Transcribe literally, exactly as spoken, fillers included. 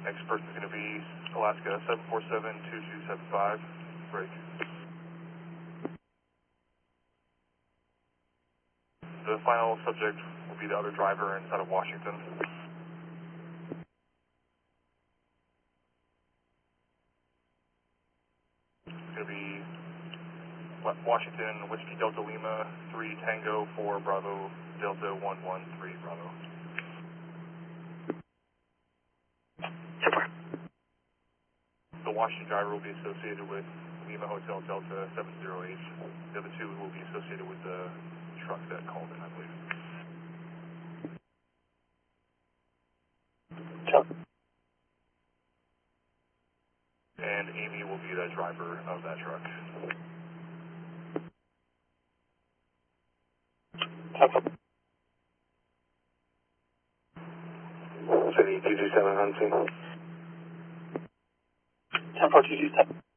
Next person is going to be Alaska seven four seven two two seven five. Break. The final subject will be the other driver inside of Washington. It's going to be Washington, Whiskey Delta Lima, three Tango, four Bravo, Delta one one three Bravo. The Washington driver will be associated with Lima Hotel Delta seven zero eight. The other two will be associated with the truck that called in, I believe. Chuck. And Amy will be the driver of that truck. City two two seven on scene. ten four two two seven.